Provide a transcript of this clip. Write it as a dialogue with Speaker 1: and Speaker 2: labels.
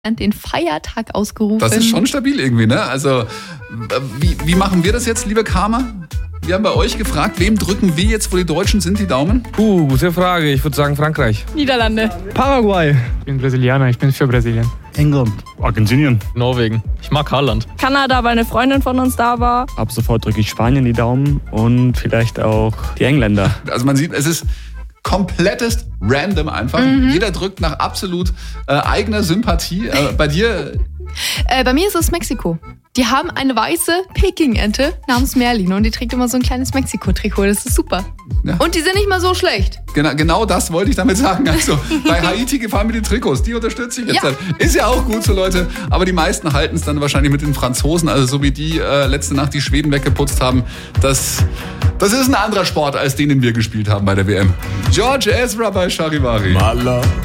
Speaker 1: den Feiertag ausgerufen.
Speaker 2: Das ist schon stabil irgendwie, ne? Also, wie machen wir das jetzt, liebe Karma? Wir haben bei euch gefragt, wem drücken wir jetzt, wo die Deutschen sind, die Daumen?
Speaker 3: Gute Frage. Ich würde sagen Frankreich.
Speaker 1: Niederlande.
Speaker 4: Paraguay.
Speaker 5: Ich bin Brasilianer, ich bin für Brasilien.
Speaker 4: England.
Speaker 6: Argentinien.
Speaker 7: Norwegen. Ich mag Haaland.
Speaker 8: Kanada, weil eine Freundin von uns da war.
Speaker 9: Ab sofort drücke ich Spanien die Daumen und vielleicht auch die Engländer.
Speaker 2: Also man sieht, es ist komplettest random einfach. Jeder drückt nach absolut eigener Sympathie. Bei dir?
Speaker 1: Bei mir ist es Mexiko. Die haben eine weiße Peking-Ente namens Merlin und die trägt immer so ein kleines Mexiko-Trikot. Das ist super. Ja. Und die sind nicht mal so schlecht.
Speaker 2: Genau das wollte ich damit sagen. Also bei Haiti gefallen mir die Trikots, die unterstütze ich jetzt. Ja. Ist ja auch gut so, Leute. Aber die meisten halten es dann wahrscheinlich mit den Franzosen. Also so wie die letzte Nacht die Schweden weggeputzt haben. Das ist ein anderer Sport, als den wir gespielt haben bei der WM. George Ezra bei Charivari.